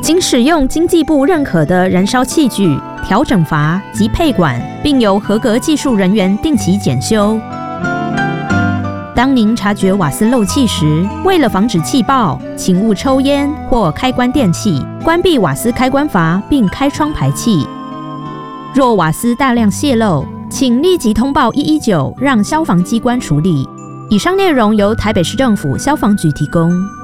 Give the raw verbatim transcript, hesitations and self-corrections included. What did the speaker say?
仅使用经济部认可的燃烧器具、调整阀及配管，并由合格技术人员定期检修。当您察觉瓦斯漏气时，为了防止气爆，请勿抽烟或开关电器，关闭瓦斯开关阀并开窗排气。若瓦斯大量泄漏，请立即通报一一九，让消防机关处理。以上内容由台北市政府消防局提供。